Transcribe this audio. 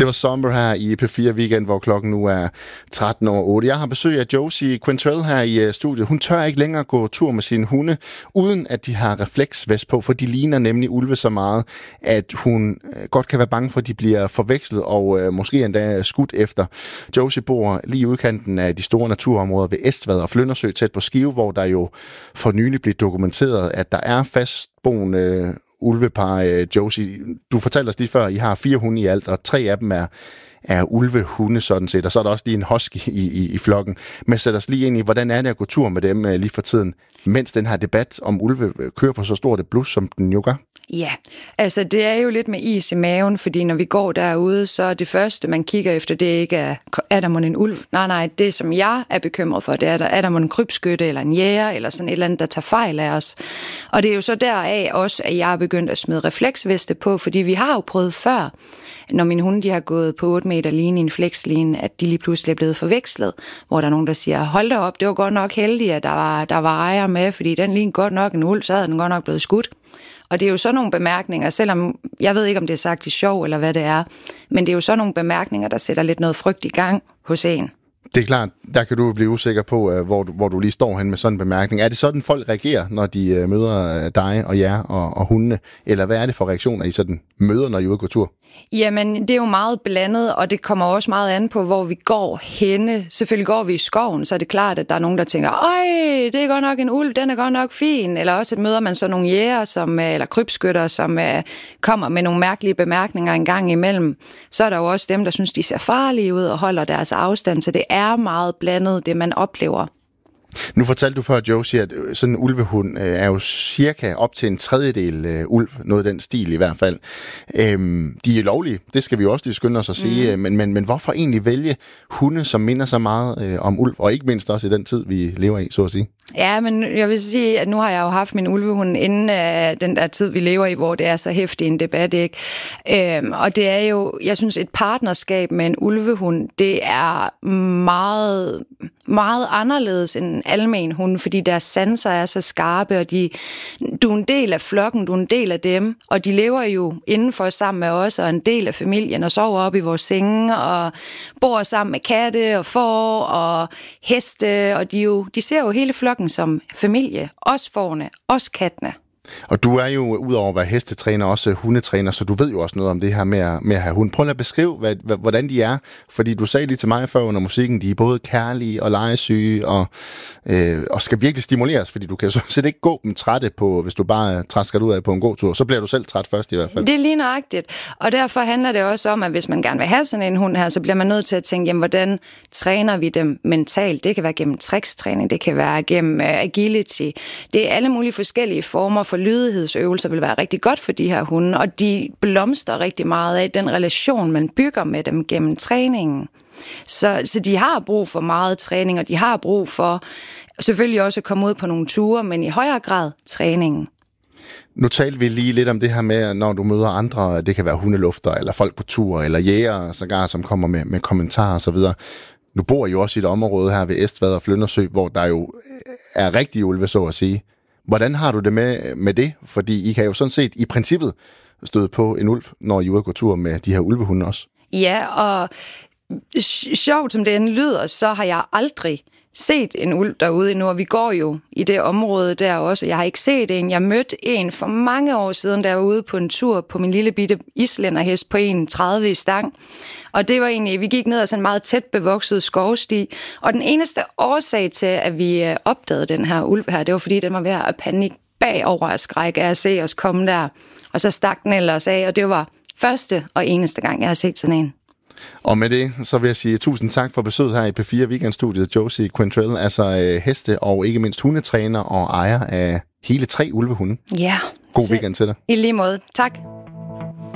Det var Somber her i P4 Weekend, hvor klokken nu er 13:08. Jeg har besøg af Josie Quintrell her i studiet. Hun tør ikke længere gå tur med sine hunde, uden at de har refleksvest på, for de ligner nemlig ulve så meget, at hun godt kan være bange for, at de bliver forvekslet og måske endda skudt efter. Josie bor lige udkanten af de store naturområder ved Estvad og Flyndersø, tæt på Skive, hvor der jo for nylig blev dokumenteret, at der er fastboende ulvepar. Josie, du fortalte os lige før, at I har 4 hunde i alt, og 3 af dem er ulvehunde sådan set, og så er der også lige en husky i flokken. Men sæt os lige ind i, hvordan er det at gå tur med dem lige for tiden, mens den her debat om ulve kører på så stort et blus, som den jo gør? Ja, altså det er jo lidt med is i maven, fordi når vi går derude, så er det første, man kigger efter, det ikke er der mon en ulv? Nej, det som jeg er bekymret for, det er der mon en krybskytte eller en jæger, eller sådan et eller andet, der tager fejl af os. Og det er jo så deraf også, at jeg er begyndt at smide refleksveste på, fordi vi har jo prøvet før, når mine hunde de har gået på 8 meter line i en flexline, at de lige pludselig er blevet forvekslet, hvor der er nogen, der siger, hold da op, det var godt nok heldigt, at der var ejer med, fordi den lignede godt nok en ulv, så havde den godt nok blevet skudt. Og det er jo sådan nogle bemærkninger, selvom jeg ved ikke, om det er sagt i sjov eller hvad det er, men det er jo sådan nogle bemærkninger, der sætter lidt noget frygt i gang hos en. Det er klart, der kan du blive usikker på, hvor du lige står hen med sådan en bemærkning. Er det sådan, folk reagerer, når de møder dig og jer og hundene? Eller hvad er det for reaktioner, I sådan møder, når I er ude og gå tur? Jamen, det er jo meget blandet, og det kommer også meget an på, hvor vi går henne. Selvfølgelig går vi i skoven, så er det klart, at der er nogen, der tænker, øj, det er godt nok en ulv, den er godt nok fin. Eller også møder man så nogle jæger, eller krybskytter, som kommer med nogle mærkelige bemærkninger en gang imellem. Så er der jo også dem, der synes, de ser farlige ud og holder deres afstand, så det er meget blandet, det man oplever. Nu fortalte du før, Josie, at sådan en ulvehund er jo cirka op til en tredjedel ulv, noget af den stil i hvert fald. De er lovlige, det skal vi jo også lige skynde os at sige, men hvorfor egentlig vælge hunde, som minder så meget om ulv, og ikke mindst også i den tid, vi lever i, så at sige? Ja, men jeg vil sige, at nu har jeg jo haft min ulvehund inden den der tid, vi lever i, hvor det er så heftig en debat, ikke? Og det er jo, jeg synes, et partnerskab med en ulvehund, det er meget, meget anderledes end en almen hund, fordi deres sanser er så skarpe, og du er en del af flokken, du er en del af dem, og de lever jo indenfor sammen med os, og en del af familien, og sover op i vores senge, og bor sammen med katte og får og heste, og de ser jo hele flokken som familie, også fårene, også kattene. Og du er jo, udover at være hestetræner, også hundetræner, så du ved jo også noget om det her med at have hund. Prøv at beskrive, hvordan de er, fordi du sagde lige til mig før under musikken, de er både kærlige og legesyge, og skal virkelig stimuleres, fordi du kan så set ikke gå dem trætte på, hvis du bare træsker ud af på en god tur, så bliver du selv træt først i hvert fald. Det er lige nøjagtigt, og derfor handler det også om, at hvis man gerne vil have sådan en hund her, så bliver man nødt til at tænke, jamen, hvordan træner vi dem mentalt? Det kan være gennem tricks-træning, det kan være gennem agility, det er alle mulige forskellige former for lydighedsøvelser vil være rigtig godt for de her hunde, og de blomstrer rigtig meget af den relation, man bygger med dem gennem træningen. Så de har brug for meget træning, og de har brug for selvfølgelig også at komme ud på nogle ture, men i højere grad træningen. Nu talte vi lige lidt om det her med, når du møder andre, det kan være hundelufter, eller folk på tur, eller jæger, sågar, som kommer med kommentarer osv. Nu bor I jo også i et område her ved Estvad og Flyndersø, hvor der jo er rigtig ulve, så at sige. Hvordan har du det med det? Fordi I kan jo sådan set i princippet støde på en ulv, når I er ude at gå tur med de her ulvehunde også. Ja, og sjovt som det end lyder, så har jeg aldrig set en ulv derude endnu, og vi går jo i det område der også. Jeg har ikke set en. Jeg mødte en for mange år siden, der var ude på en tur på min lille bitte islænderhest på 1,30 i stang. Og det var egentlig, vi gik ned ad sådan en meget tæt bevokset skovsti, og den eneste årsag til, at vi opdagede den her ulv her, det var fordi, den var ved at panik bagover af skræk af at se os komme der. Og så stak den ellers af, og det var første og eneste gang, jeg har set sådan en. Og med det, så vil jeg sige tusind tak for besøget her i P4 Weekendstudiet, Josie Quintrell, altså heste og ikke mindst hundetræner og ejer af hele 3 ulvehunde. Ja. God weekend til dig. I lige måde. Tak.